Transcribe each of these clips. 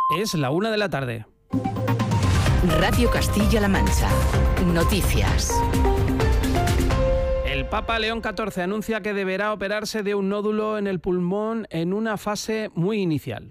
Es la 1 de la tarde. Radio Castilla-La Mancha. Noticias. El Papa León XIV anuncia que deberá operarse de un nódulo en el pulmón en una fase muy inicial.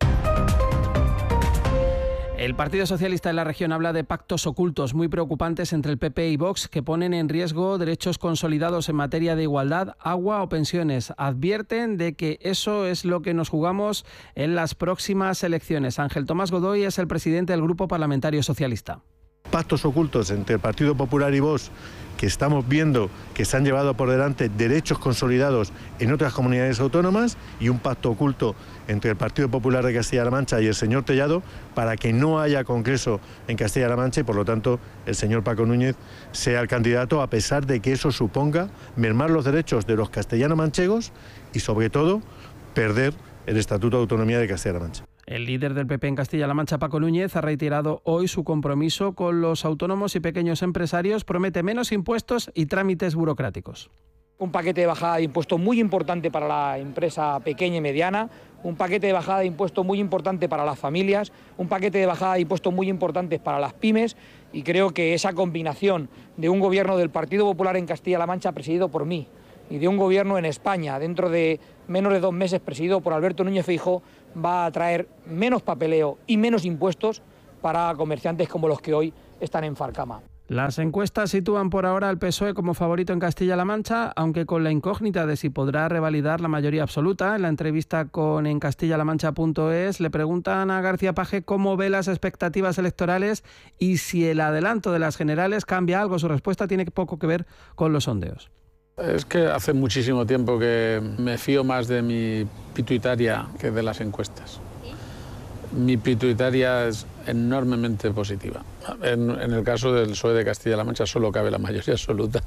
El Partido Socialista de la región habla de pactos ocultos muy preocupantes entre el PP y Vox que ponen en riesgo derechos consolidados en materia de igualdad, agua o pensiones. Advierten de que eso es lo que nos jugamos en las próximas elecciones. Ángel Tomás Godoy es el presidente del Grupo Parlamentario Socialista. Pactos ocultos entre el Partido Popular y Vox, que estamos viendo que se han llevado por delante derechos consolidados en otras comunidades autónomas, y un pacto oculto entre el Partido Popular de Castilla-La Mancha y el señor Tellado para que no haya congreso en Castilla-La Mancha y por lo tanto el señor Paco Núñez sea el candidato, a pesar de que eso suponga mermar los derechos de los castellano-manchegos y sobre todo perder el Estatuto de Autonomía de Castilla-La Mancha. El líder del PP en Castilla-La Mancha, Paco Núñez, ha reiterado hoy su compromiso con los autónomos y pequeños empresarios. Promete menos impuestos y trámites burocráticos. Un paquete de bajada de impuestos muy importante para la empresa pequeña y mediana, un paquete de bajada de impuestos muy importante para las familias, un paquete de bajada de impuestos muy importantes para las pymes, y creo que esa combinación de un gobierno del Partido Popular en Castilla-La Mancha presidido por mí y de un gobierno en España dentro de menos de 2 meses presidido por Alberto Núñez Feijóo va a traer menos papeleo y menos impuestos para comerciantes como los que hoy están en Farcama. Las encuestas sitúan por ahora al PSOE como favorito en Castilla-La Mancha, aunque con la incógnita de si podrá revalidar la mayoría absoluta. En la entrevista con encastillalamancha.es le preguntan a García Paje cómo ve las expectativas electorales y si el adelanto de las generales cambia algo. Su respuesta tiene poco que ver con los sondeos. Es que hace muchísimo tiempo que me fío más de mi pituitaria que de las encuestas. Mi pituitaria es enormemente positiva. En el caso del PSOE de Castilla-La Mancha solo cabe la mayoría absoluta.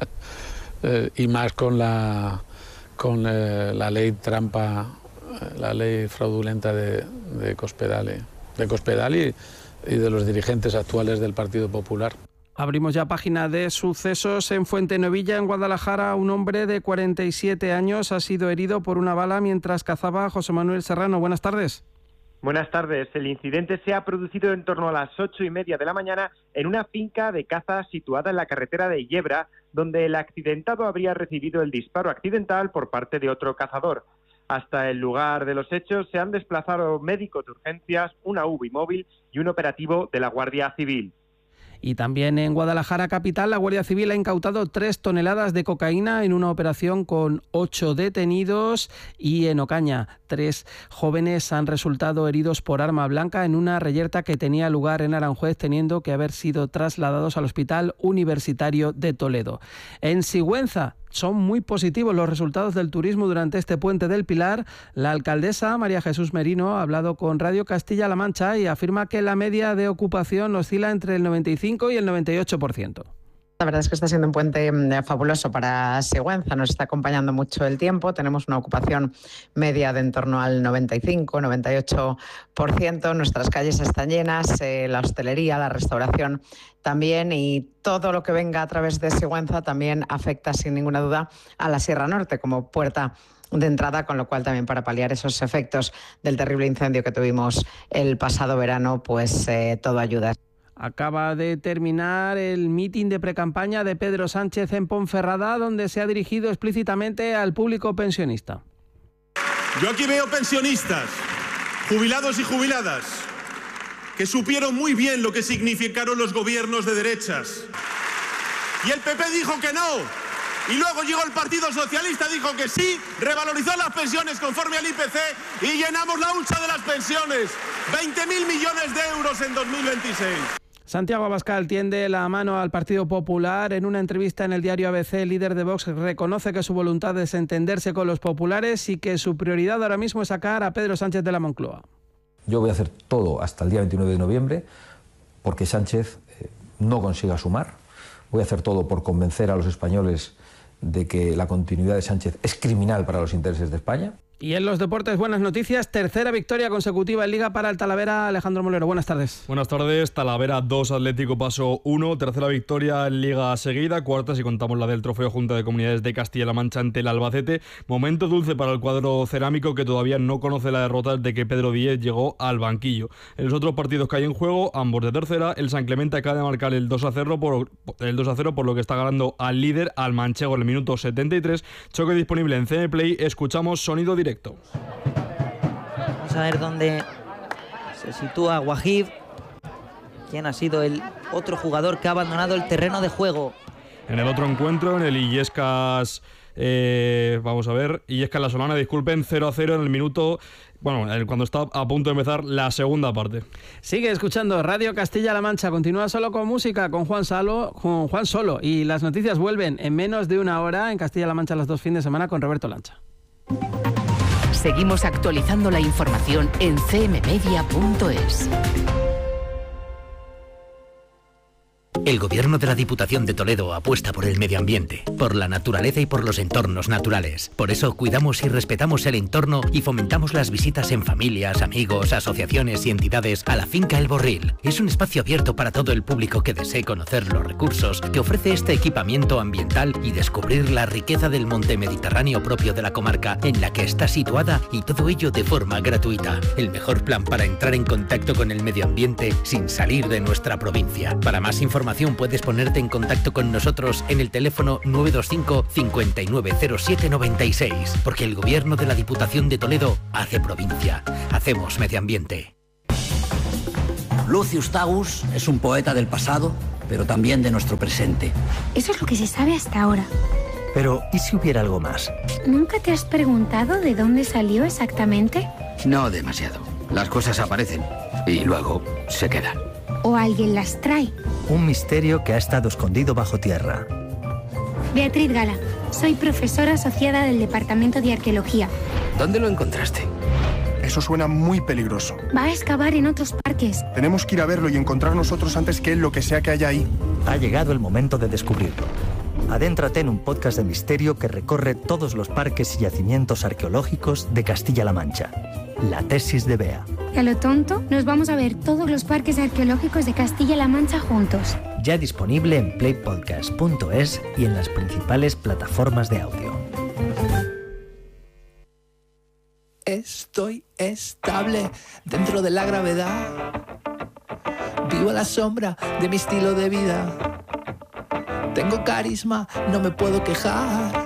Y más con la ley trampa, la ley fraudulenta de Cospedal y de los dirigentes actuales del Partido Popular. Abrimos ya página de sucesos. En Fuentenovilla, en Guadalajara, un hombre de 47 años ha sido herido por una bala mientras cazaba. José Manuel Serrano, buenas tardes. Buenas tardes. El incidente se ha producido en torno a las 8:30 de la mañana en una finca de caza situada en la carretera de Yebra, donde el accidentado habría recibido el disparo accidental por parte de otro cazador. Hasta el lugar de los hechos se han desplazado médicos de urgencias, una UBI móvil y un operativo de la Guardia Civil. Y también en Guadalajara capital, la Guardia Civil ha incautado 3 toneladas de cocaína en una operación con 8 detenidos. Y en Ocaña, 3 jóvenes han resultado heridos por arma blanca en una reyerta que tenía lugar en Aranjuez, teniendo que haber sido trasladados al Hospital Universitario de Toledo. En Sigüenza, son muy positivos los resultados del turismo durante este puente del Pilar. La alcaldesa María Jesús Merino ha hablado con Radio Castilla-La Mancha y afirma que la media de ocupación oscila entre el 95 y el 98%. La verdad es que está siendo un puente fabuloso para Sigüenza, nos está acompañando mucho el tiempo, tenemos una ocupación media de en torno al 95-98%, nuestras calles están llenas, la hostelería, la restauración también, y todo lo que venga a través de Sigüenza también afecta sin ninguna duda a la Sierra Norte como puerta de entrada, con lo cual también para paliar esos efectos del terrible incendio que tuvimos el pasado verano, pues todo ayuda. Acaba de terminar el mitin de precampaña de Pedro Sánchez en Ponferrada, donde se ha dirigido explícitamente al público pensionista. Yo aquí veo pensionistas, jubilados y jubiladas, que supieron muy bien lo que significaron los gobiernos de derechas. Y el PP dijo que no. Y luego llegó el Partido Socialista, dijo que sí, revalorizó las pensiones conforme al IPC y llenamos la hucha de las pensiones. 20.000 millones de euros en 2026. Santiago Abascal tiende la mano al Partido Popular. En una entrevista en el diario ABC, el líder de Vox reconoce que su voluntad es entenderse con los populares y que su prioridad ahora mismo es sacar a Pedro Sánchez de la Moncloa. Yo voy a hacer todo hasta el día 29 de noviembre porque Sánchez no consiga sumar. Voy a hacer todo por convencer a los españoles de que la continuidad de Sánchez es criminal para los intereses de España. Y en los deportes, buenas noticias. Tercera victoria consecutiva en Liga para el Talavera. Alejandro Molero, buenas tardes. Buenas tardes. Talavera 2, Atlético Paso 1. Tercera victoria en Liga seguida. Cuarta si contamos la del Trofeo Junta de Comunidades de Castilla-La Mancha ante el Albacete. Momento dulce para el cuadro cerámico, que todavía no conoce la derrota desde que Pedro Díez llegó al banquillo. En los otros partidos que hay en juego, ambos de tercera, el San Clemente acaba de marcar el 2-0 por lo que está ganando al líder, al manchego, en el minuto 73. Choque disponible en CM Play. Escuchamos sonido directo. Vamos a ver dónde se sitúa Wahid, quien ha sido el otro jugador que ha abandonado el terreno de juego. En el otro encuentro, en el Illescas, vamos a ver, Illescas La Solana, disculpen, 0-0 en el minuto, cuando está a punto de empezar la segunda parte. Sigue escuchando Radio Castilla-La Mancha, continúa solo con música, con Juan Solo, y las noticias vuelven en menos de una hora en Castilla-La Mancha los 2 fines de semana con Roberto Lancha. Seguimos actualizando la información en cmmedia.es. El Gobierno de la Diputación de Toledo apuesta por el medio ambiente, por la naturaleza y por los entornos naturales. Por eso cuidamos y respetamos el entorno y fomentamos las visitas en familias, amigos, asociaciones y entidades a la finca El Borril. Es un espacio abierto para todo el público que desee conocer los recursos que ofrece este equipamiento ambiental y descubrir la riqueza del monte mediterráneo propio de la comarca en la que está situada, y todo ello de forma gratuita. El mejor plan para entrar en contacto con el medio ambiente sin salir de nuestra provincia. Para más información puedes ponerte en contacto con nosotros en el teléfono 925 590796, porque el Gobierno de la Diputación de Toledo hace provincia. Hacemos medio ambiente. Lucius Tagus es un poeta del pasado, pero también de nuestro presente. Eso es lo que se sabe hasta ahora. Pero, ¿y si hubiera algo más? ¿Nunca te has preguntado de dónde salió exactamente? No demasiado. Las cosas aparecen y luego se quedan. ¿O alguien las trae? Un misterio que ha estado escondido bajo tierra. Beatriz Gala, soy profesora asociada del Departamento de Arqueología. ¿Dónde lo encontraste? Eso suena muy peligroso. Va a excavar en otros parques. Tenemos que ir a verlo y encontrar nosotros antes que él lo que sea que haya ahí. Ha llegado el momento de descubrirlo. Adéntrate en un podcast de misterio que recorre todos los parques y yacimientos arqueológicos de Castilla-La Mancha. La tesis de Bea. Y a lo tonto, nos vamos a ver todos los parques arqueológicos de Castilla-La Mancha juntos. Ya disponible en playpodcast.es y en las principales plataformas de audio. Estoy estable dentro de la gravedad. Vivo a la sombra de mi estilo de vida. Tengo carisma, no me puedo quejar.